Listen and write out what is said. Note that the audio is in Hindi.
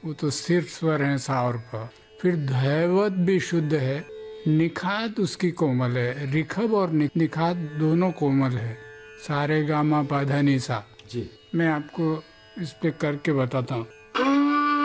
वो तो स्थिर स्वर है सा और प। फिर धैवत भी शुद्ध है, निखात उसकी कोमल है। रिखब और निखात दोनों कोमल है। सारे गामा पाधा नी सा। जी। मैं आपको इस पे करके बताता हूँ।